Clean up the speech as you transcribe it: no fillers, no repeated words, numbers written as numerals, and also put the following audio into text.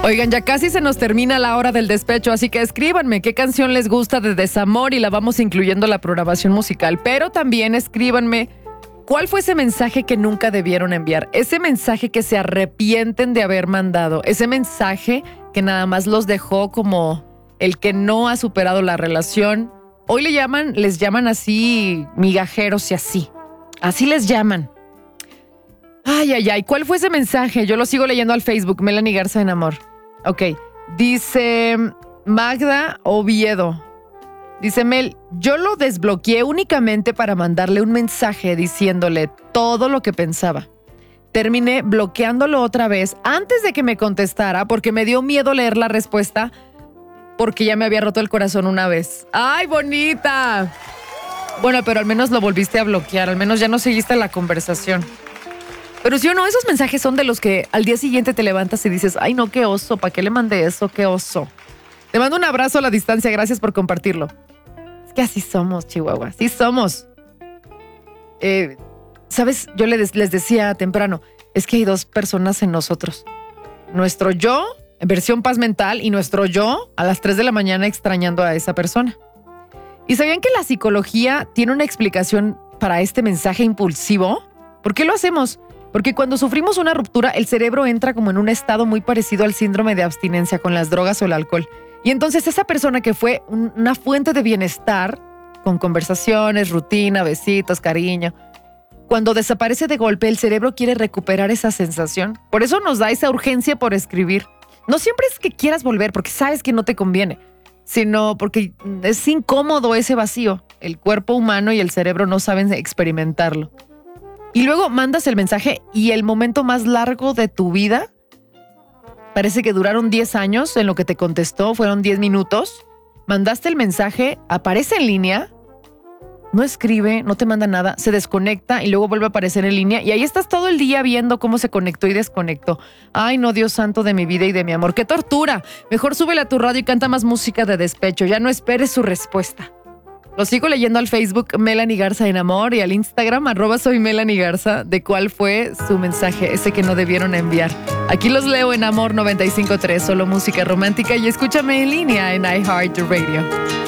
Oigan, ya casi se nos termina la hora del despecho, así que escríbanme qué canción les gusta de desamor y la vamos incluyendo en la programación musical. Pero también escríbanme cuál fue ese mensaje que nunca debieron enviar, ese mensaje que se arrepienten de haber mandado, ese mensaje que nada más los dejó como el que no ha superado la relación. Hoy les llaman así migajeros y así les llaman. Ay, ¿cuál fue ese mensaje? Yo lo sigo leyendo al Facebook, Melanie Garza en Amor. Ok, dice Magda Oviedo. Dice Mel, yo lo desbloqueé únicamente para mandarle un mensaje diciéndole todo lo que pensaba. Terminé bloqueándolo otra vez antes de que me contestara porque me dio miedo leer la respuesta porque ya me había roto el corazón una vez. ¡Ay, bonita! Bueno, pero al menos lo volviste a bloquear, al menos ya no seguiste la conversación. Pero sí o no, esos mensajes son de los que al día siguiente te levantas y dices, ay no, qué oso, ¿para qué le mandé eso? Qué oso. Te mando un abrazo a la distancia, gracias por compartirlo. Es que así somos, Chihuahua, así somos. ¿Sabes? Yo les decía temprano, es que hay dos personas en nosotros. Nuestro yo, en versión paz mental, y nuestro yo a las 3 de la mañana extrañando a esa persona. ¿Y sabían que la psicología tiene una explicación para este mensaje impulsivo? ¿Por qué lo hacemos? Porque cuando sufrimos una ruptura, el cerebro entra como en un estado muy parecido al síndrome de abstinencia con las drogas o el alcohol. Y entonces esa persona que fue una fuente de bienestar, con conversaciones, rutina, besitos, cariño, cuando desaparece de golpe, el cerebro quiere recuperar esa sensación. Por eso nos da esa urgencia por escribir. No siempre es que quieras volver porque sabes que no te conviene, sino porque es incómodo ese vacío. El cuerpo humano y el cerebro no saben experimentarlo. Y luego mandas el mensaje y el momento más largo de tu vida, parece que duraron 10 años en lo que te contestó, fueron 10 minutos. Mandaste el mensaje, aparece en línea, no escribe, no te manda nada, se desconecta y luego vuelve a aparecer en línea y ahí estás todo el día viendo cómo se conectó y desconectó. Ay, no, Dios santo de mi vida y de mi amor, ¡qué tortura! Mejor súbele a tu radio y canta más música de despecho, ya no esperes su respuesta. Lo sigo leyendo al Facebook Melanie Garza en Amor y al Instagram @soy Melanie Garza de cuál fue su mensaje, ese que no debieron enviar. Aquí los leo en Amor 95.3, solo música romántica y escúchame en línea en iHeartRadio.